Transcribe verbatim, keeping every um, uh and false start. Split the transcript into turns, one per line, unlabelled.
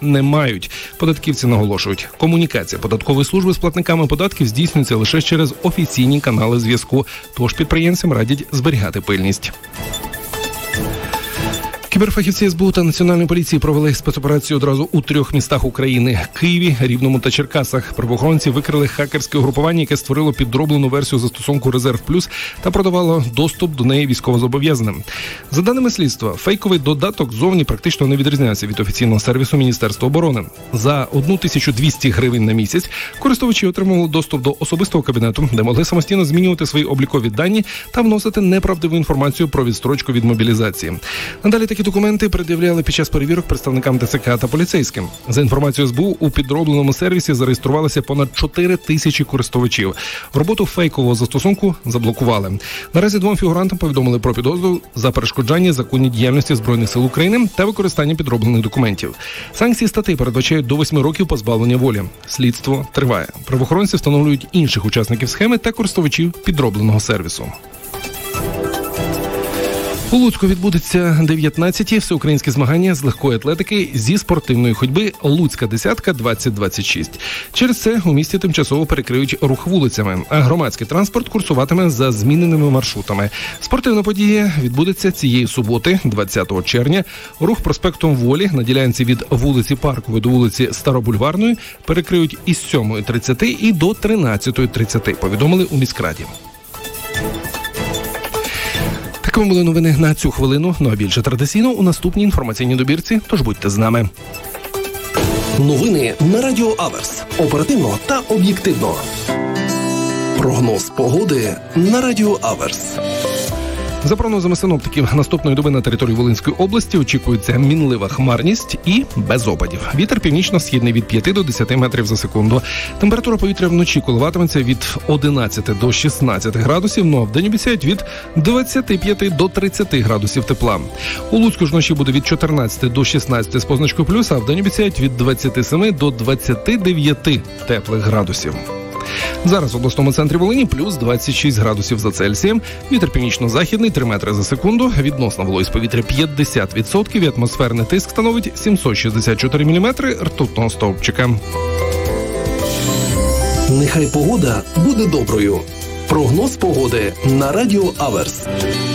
не мають. Податківці наголошують, комунікація податкової служби з платниками податків здійснюється лише через офіційні канали зв'язку, тож підприємцям радять зберігати пильність. Кіберфахівці ес бе у та Національної поліції провели спецоперацію одразу у трьох містах України – Києві, Рівному та Черкасах. Правоохоронці викрили хакерське угрупування, яке створило підроблену версію застосунку «Резерв Плюс» та продавало доступ до неї військовозобов'язаним. За даними слідства, фейковий додаток зовні практично не відрізнявся від офіційного сервісу Міністерства оборони. За тисячу двісті гривень на місяць користувачі отримували доступ до особистого кабінету, де могли самостійно змінювати свої облікові дані та вносити неправдиву інформацію про відстрочку від мобілізації. Надалі такі документи пред'являли під час перевірок представникам те це ка та поліцейським. За інформацією ес бе у, у підробленому сервісі зареєструвалося понад чотири тисячі користувачів. Роботу фейкового застосунку заблокували. Наразі двом фігурантам повідомили про підозру за перешкоджання законній діяльності Збройних сил України та використання підроблених документів. Санкції статей передбачають до восьми років позбавлення волі. Слідство триває. Правоохоронці встановлюють інших учасників схеми та користувачів підробленого сервісу. У Луцьку відбудеться дев'ятнадцяті всеукраїнські змагання з легкої атлетики зі спортивної ходьби «Луцька десятка двадцять двадцять шість». Через це у місті тимчасово перекриють рух вулицями, а громадський транспорт курсуватиме за зміненими маршрутами. Спортивна подія відбудеться цієї суботи, двадцятого червня. Рух проспектом Волі на ділянці від вулиці Паркової до вулиці Старобульварної перекриють із сьомої тридцяти і до тринадцятої тридцяти, повідомили у міськраді. Такими були новини на цю хвилину, ну а більше традиційно у наступній інформаційній добірці, тож будьте з нами.
Новини на Радіо Аверс. Оперативно та об'єктивно. Прогноз погоди на Радіо Аверс.
За прогнозами синоптиків, наступної доби на території Волинської області очікується мінлива хмарність і без опадів. Вітер північно-східний від п'яти до десяти метрів за секунду. Температура повітря вночі коливатиметься від одинадцяти до шістнадцяти градусів, ну а вдень обіцяють від двадцяти п'яти до тридцяти градусів тепла. У Луцьку ж вночі буде від чотирнадцяти до шістнадцяти з позначкою плюс, а вдень обіцяють від двадцяти семи до двадцяти дев'яти теплих градусів. Зараз в обласному центрі Волині плюс двадцять шість градусів за Цельсієм, вітер північно-західний три метри за секунду, відносна вологість повітря п'ятдесят відсотків і атмосферний тиск становить сімсот шістдесят чотири міліметри ртутного стовпчика.
Нехай погода буде доброю. Прогноз погоди на Радіо Аверс.